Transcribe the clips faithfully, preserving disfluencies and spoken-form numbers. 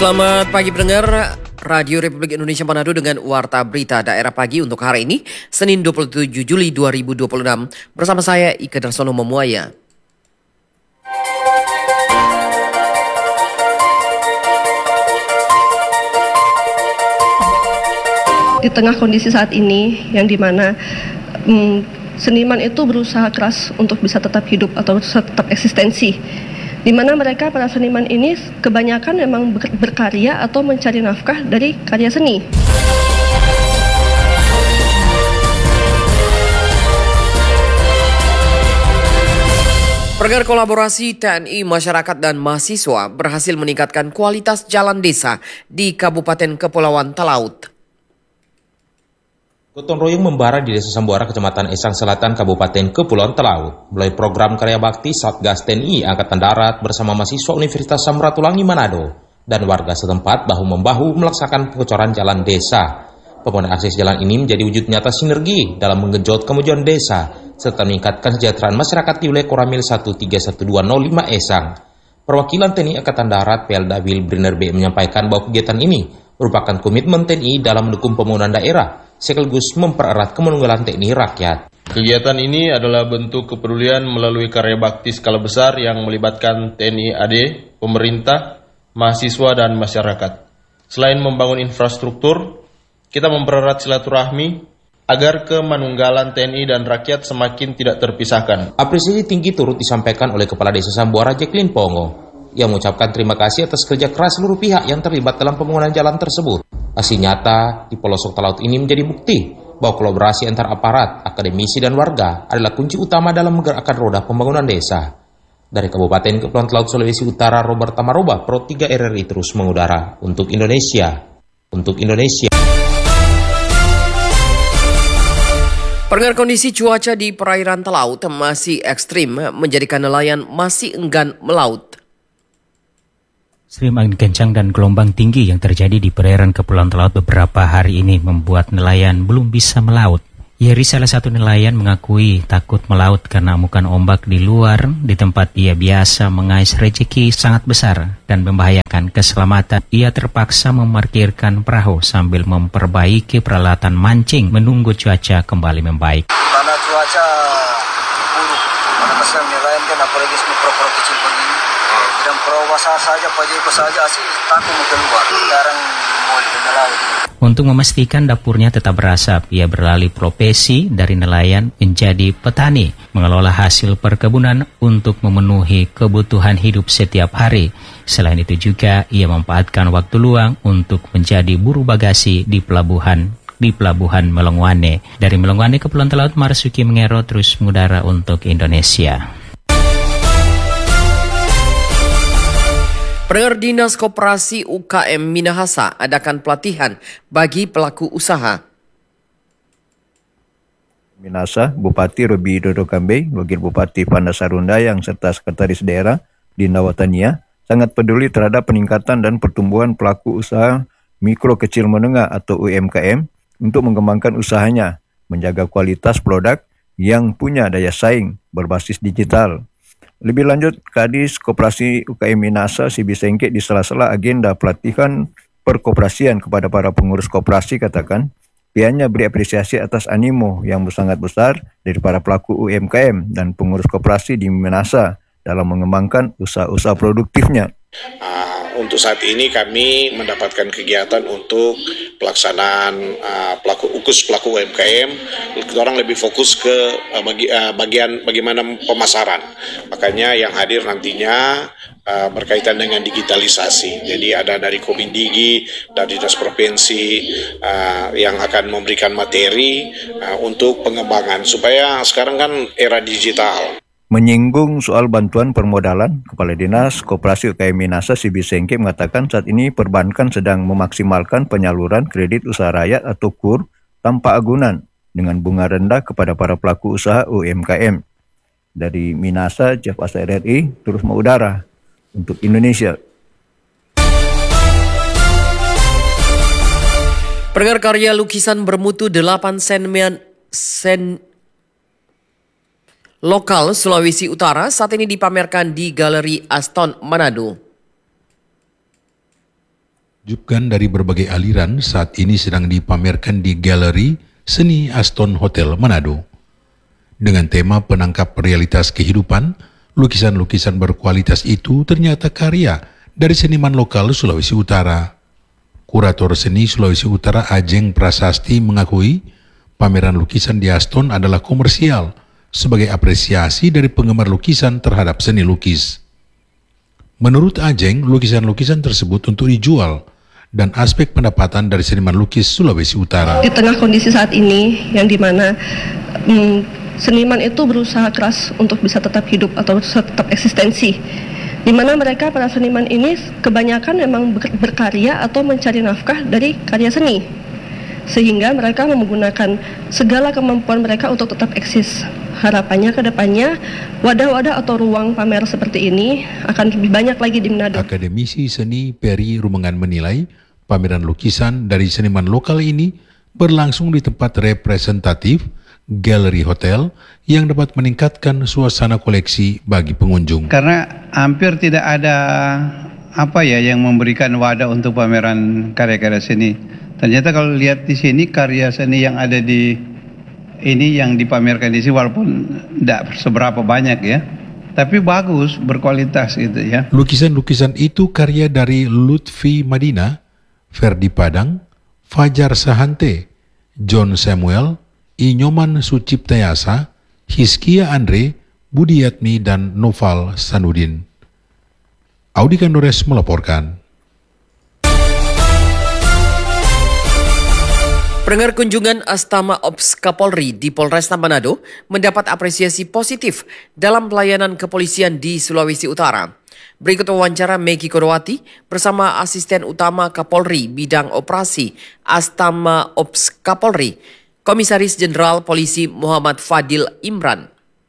Selamat pagi pendengar Radio Republik Indonesia Manado dengan Warta Berita Daerah Pagi untuk hari ini, Senin dua puluh tujuh Juli dua ribu dua puluh enam. Bersama saya Ika Darsono Memuaya. Di tengah kondisi saat ini yang dimana hmm, seniman itu berusaha keras untuk bisa tetap hidup atau tetap eksistensi, di mana mereka para seniman ini kebanyakan memang berkarya atau mencari nafkah dari karya seni. Program kolaborasi T N I, masyarakat dan mahasiswa berhasil meningkatkan kualitas jalan desa di Kabupaten Kepulauan Talaut. Gotong royong membara di Desa Sambuara, Kecamatan Esang Selatan, Kabupaten Kepulauan Talaut. Melalui program karya bakti Satgas T N I Angkatan Darat bersama mahasiswa Universitas Samratulangi Manado dan warga setempat bahu-membahu melaksanakan pengecoran jalan desa. Pembangunan akses jalan ini menjadi wujud nyata sinergi dalam menggenjot kemajuan desa serta meningkatkan kesejahteraan masyarakat di wilayah Koramil satu tiga satu dua nol lima Esang. Perwakilan T N I Angkatan Darat Pelda Wilbriner B menyampaikan bahwa kegiatan ini merupakan komitmen T N I dalam mendukung pembangunan daerah sekaligus mempererat kemanunggalan T N I rakyat. Kegiatan ini adalah bentuk kepedulian melalui karya bakti skala besar yang melibatkan T N I A D, pemerintah, mahasiswa, dan masyarakat. Selain membangun infrastruktur, kita mempererat silaturahmi agar kemanunggalan T N I dan rakyat semakin tidak terpisahkan. Apresiasi tinggi turut disampaikan oleh Kepala Desa Sambuara Jacqueline Pongo yang mengucapkan terima kasih atas kerja keras seluruh pihak yang terlibat dalam pembangunan jalan tersebut. Hasil nyata di pelosok Talaut ini menjadi bukti bahwa kolaborasi antar aparat, akademisi, dan warga adalah kunci utama dalam menggerakkan roda pembangunan desa. Dari Kabupaten Kepulauan Talaut, Sulawesi Utara, Robert Tamaroba, Pro tiga R R I terus mengudara untuk Indonesia. Untuk Indonesia. Pendengar, kondisi cuaca di perairan Talaut masih ekstrim menjadikan nelayan masih enggan melaut. Stream angin kencang dan gelombang tinggi yang terjadi di perairan Kepulauan Talaut beberapa hari ini membuat nelayan belum bisa melaut. Yeri, salah satu nelayan, mengakui takut melaut karena amukan ombak di luar di tempat ia biasa mengais rejeki sangat besar dan membahayakan keselamatan. Ia terpaksa memarkirkan perahu sambil memperbaiki peralatan mancing menunggu cuaca kembali membaik. Karena cuaca buruk, karena kasihan nelayan kan apalagi mikro-mikro kecil begini. Dan perahu basah saja, pajeko saja sih takut mau keluar. Sekarang mau di laut. Untuk memastikan dapurnya tetap berasap, ia beralih profesi dari nelayan menjadi petani, mengelola hasil perkebunan untuk memenuhi kebutuhan hidup setiap hari. Selain itu juga, ia memanfaatkan waktu luang untuk menjadi buru bagasi di pelabuhan di pelabuhan Melongwane. Dari Melongwane, Kepulauan Talaut, Marsuki Mengero terus mengudara untuk Indonesia. Pendengar, Dinas Koperasi U K M Minahasa adakan pelatihan bagi pelaku usaha. Minahasa, Bupati Robi Dodo Kambe, Wakil Bupati Panda Sarundayang serta Sekretaris Daerah Dinda Watania sangat peduli terhadap peningkatan dan pertumbuhan pelaku usaha mikro kecil menengah atau U M K M untuk mengembangkan usahanya, menjaga kualitas produk yang punya daya saing berbasis digital. Lebih lanjut, Kadis Koperasi U K M Minahasa Sibi Sengke di sela-sela agenda pelatihan perkoperasian kepada para pengurus koperasi katakan, pihaknya beri apresiasi atas animo yang sangat besar dari para pelaku U M K M dan pengurus koperasi di Minahasa dalam mengembangkan usaha-usaha produktifnya. Uh, untuk saat ini kami mendapatkan kegiatan untuk pelaksanaan uh, pelaku ukus pelaku U M K M. Kita orang lebih fokus ke uh, bagi, uh, bagian bagaimana pemasaran. Makanya yang hadir nantinya uh, berkaitan dengan digitalisasi. Jadi ada dari Komindigi, dari Dinas Provinsi uh, yang akan memberikan materi uh, untuk pengembangan supaya sekarang kan era digital. Menyinggung soal bantuan permodalan, Kepala Dinas Koperasi U K M Minahasa Sibi Sengke mengatakan saat ini perbankan sedang memaksimalkan penyaluran kredit usaha rakyat atau K U R tanpa agunan dengan bunga rendah kepada para pelaku usaha U M K M. Dari Minahasa, Jeff Asa R R I terus mengudara untuk Indonesia. Pendengar, karya lukisan bermutu delapan sentimeter sen lokal Sulawesi Utara saat ini dipamerkan di Galeri Aston Manado. Jupkan dari berbagai aliran saat ini sedang dipamerkan di Galeri Seni Aston Hotel Manado. Dengan tema penangkap realitas kehidupan, lukisan-lukisan berkualitas itu ternyata karya dari seniman lokal Sulawesi Utara. Kurator seni Sulawesi Utara Ajeng Prasasti mengakui pameran lukisan di Aston adalah komersial sebagai apresiasi dari penggemar lukisan terhadap seni lukis. Menurut Ajeng, lukisan-lukisan tersebut untuk dijual dan aspek pendapatan dari seniman lukis Sulawesi Utara. Di tengah kondisi saat ini yang dimana hmm, seniman itu berusaha keras untuk bisa tetap hidup atau tetap eksistensi, di mana mereka para seniman ini kebanyakan memang berkarya atau mencari nafkah dari karya seni, sehingga mereka menggunakan segala kemampuan mereka untuk tetap eksis. Harapannya ke depannya wadah-wadah atau ruang pamer seperti ini akan lebih banyak lagi di Manado. Akademisi Seni Peri Rumengan menilai pameran lukisan dari seniman lokal ini berlangsung di tempat representatif Galeri Hotel yang dapat meningkatkan suasana koleksi bagi pengunjung. Karena hampir tidak ada apa ya yang memberikan wadah untuk pameran karya-karya seni. Ternyata kalau lihat di sini karya seni yang ada di ini yang dipamerkan di sini walaupun tidak seberapa banyak ya, tapi bagus, berkualitas gitu ya. Lukisan-lukisan itu karya dari Lutfi Madina, Ferdi Padang, Fajar Sahante, John Samuel, Inyoman Suciptayasa, Hiskia Andre, Budiatmi, dan Noval Sanudin. Audi Kandores melaporkan. Pendengar, kunjungan Astama Ops Kapolri di Polresta Manado mendapat apresiasi positif dalam pelayanan kepolisian di Sulawesi Utara. Berikut wawancara Meki Kodowati bersama Asisten Utama Kapolri Bidang Operasi Astama Ops Kapolri, Komisaris Jenderal Polisi Muhammad Fadil Imran.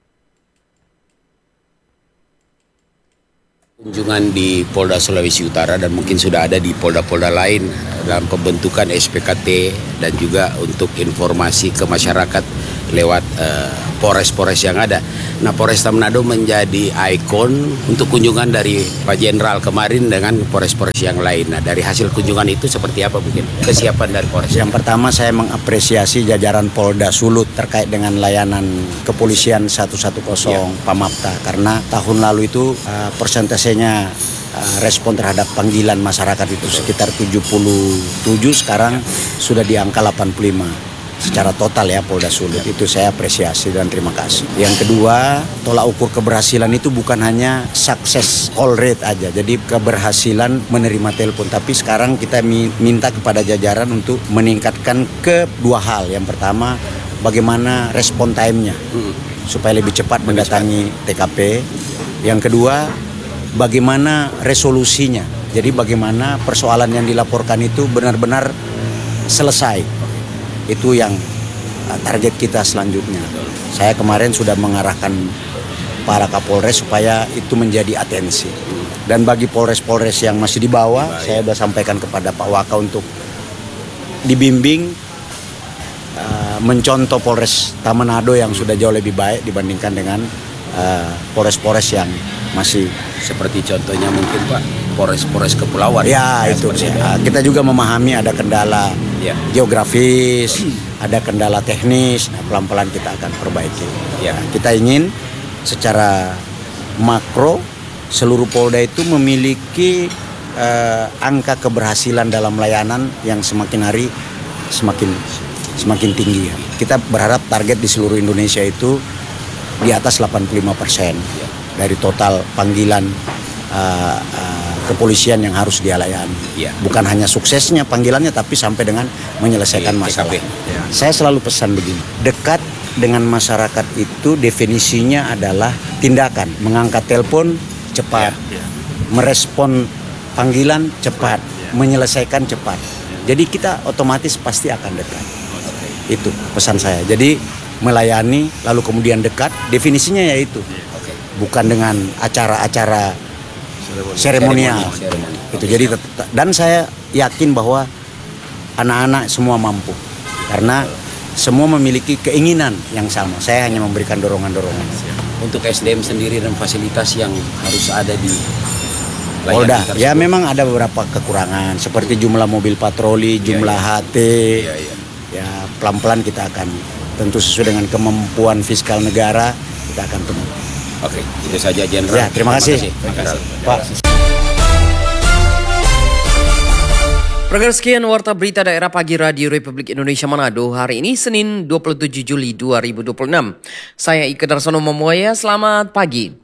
Kunjungan di Polda Sulawesi Utara dan mungkin sudah ada di polda-polda lain dalam pembentukan S P K T dan juga untuk informasi ke masyarakat lewat uh, Polres-Polres yang ada. Nah, Polresta Manado menjadi ikon untuk kunjungan dari Pak Jenderal kemarin dengan Polres-Polres yang lain. Nah, dari hasil kunjungan itu seperti apa mungkin kesiapan dari Polres? Yang pertama saya mengapresiasi jajaran Polda Sulut terkait dengan layanan kepolisian seratus sepuluh ya. Pamapta, karena tahun lalu itu uh, persentasenya uh, respon terhadap panggilan masyarakat itu sekitar tujuh puluh tujuh, sekarang sudah di angka delapan puluh lima. Secara total ya Polda Sulut, itu saya apresiasi dan terima kasih. Yang kedua, tolak ukur keberhasilan itu bukan hanya sukses call rate aja, jadi keberhasilan menerima telepon, tapi sekarang kita minta kepada jajaran untuk meningkatkan ke dua hal. Yang pertama, bagaimana respon time-nya supaya lebih cepat mendatangi T K P. Yang kedua, bagaimana resolusinya, jadi bagaimana persoalan yang dilaporkan itu benar-benar selesai. Itu yang target kita selanjutnya. Saya kemarin sudah mengarahkan para Kapolres supaya itu menjadi atensi. Dan bagi Polres-Polres yang masih di bawah, saya sudah sampaikan kepada Pak Waka untuk dibimbing uh, mencontoh Polres Manado yang sudah jauh lebih baik dibandingkan dengan uh, Polres-Polres yang masih seperti contohnya mungkin Pak Polres-Polres kepulauan. Ya, ya itu ya. Kita juga memahami ada kendala ya. geografis, ada kendala teknis. Nah, pelan-pelan kita akan perbaiki. Ya, kita ingin secara makro seluruh Polda itu memiliki uh, angka keberhasilan dalam layanan yang semakin hari semakin semakin tinggi. Kita berharap target di seluruh Indonesia itu di atas delapan puluh lima persen ya. Dari total panggilan uh, uh, kepolisian yang harus dia layani. Ya. Bukan hanya suksesnya panggilannya, tapi sampai dengan menyelesaikan ya, masalah. Ya. Saya selalu pesan begini, dekat dengan masyarakat itu definisinya adalah tindakan, mengangkat telepon cepat, ya, ya. merespon panggilan cepat, ya. menyelesaikan cepat. Ya. Jadi kita otomatis pasti akan dekat. Okay. Itu pesan saya. Jadi melayani lalu kemudian dekat, definisinya yaitu. Ya. Bukan dengan acara-acara seremonial. Itu jadi dan saya yakin bahwa anak-anak semua mampu karena semua memiliki keinginan yang sama. Saya hanya memberikan dorongan-dorongan. Untuk S D M sendiri dan fasilitas yang harus ada di Polda. Ya memang ada beberapa kekurangan seperti jumlah mobil patroli, jumlah ya, ya. H T. Ya, ya. Ya pelan-pelan kita akan tentu sesuai dengan kemampuan fiskal negara kita akan penuhi. Oke, itu saja Jenderal. Ya, terima kasih. Terima kasih. Pak. Program sekian Warta Berita Daerah Pagi Radio Republik Indonesia Manado hari ini Senin dua puluh tujuh Juli dua ribu dua puluh enam. Saya Ika Darsono Memoya, selamat pagi.